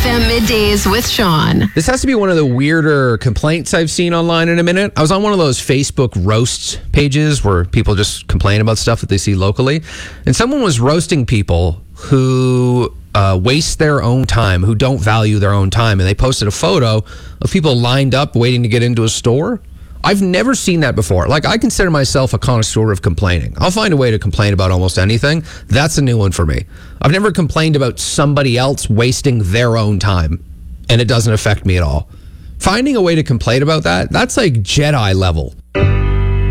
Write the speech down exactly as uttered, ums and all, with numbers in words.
F M Middays with Sean. This has to be one of the weirder complaints I've seen online in a minute. I was on one of those Facebook roasts pages where people just complain about stuff that they see locally. And someone was roasting people who uh, waste their own time, who don't value their own time. And they posted a photo of people lined up waiting to get into a store. I've never seen that before. Like, I consider myself a connoisseur of complaining. I'll find a way to complain about almost anything. That's a new one for me. I've never complained about somebody else wasting their own time, and it doesn't affect me at all. Finding a way to complain about that, that's like Jedi level.